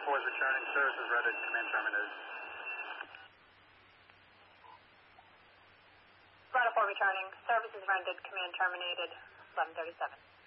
4 is returning. Services rendered. Command terminated. Rhino 4 returning. Services rendered. Command terminated. 11:37.